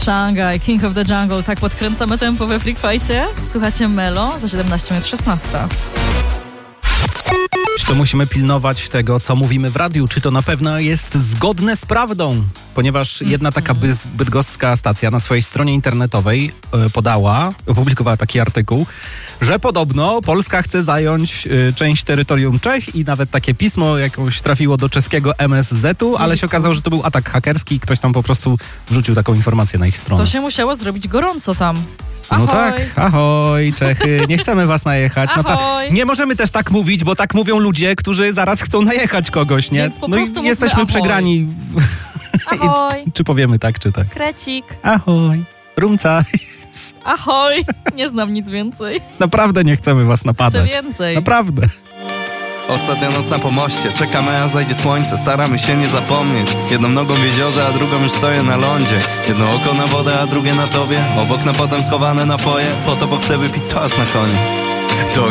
Shanghai, King of the Jungle. Tak podkręcamy tempo we Freak Fight'cie. Słuchacie Melo, za 17 minut 16. Czy to musimy pilnować tego, co mówimy w radiu? Czy to na pewno jest zgodne z prawdą? Ponieważ jedna taka bydgoska stacja na swojej stronie internetowej opublikowała taki artykuł, że podobno Polska chce zająć część terytorium Czech i nawet takie pismo jakoś trafiło do czeskiego MSZ-u, ale się okazało, że to był atak hakerski i ktoś tam po prostu wrzucił taką informację na ich stronę. To się musiało zrobić gorąco tam. No Ahoj. tak, ahoj Czechy, nie chcemy was najechać. Nie możemy też tak mówić, bo tak mówią ludzie, którzy zaraz chcą najechać kogoś, nie? Więc po No prostu i jesteśmy ahoj. przegrani. Ahoj. Czy powiemy tak, czy tak? Krecik. Ahoj, rumca. Ahoj. Nie znam nic więcej. Naprawdę nie chcemy was Chcę napadać. więcej. Naprawdę. Ostatnia noc na pomoście, czekamy aż zajdzie słońce. Staramy się nie zapomnieć. Jedną nogą w jeziorze, a drugą już stoję na lądzie. Jedno oko na wodę, a drugie na tobie. Obok na potem schowane napoje. Po to, bo chcę wypić toast na koniec. To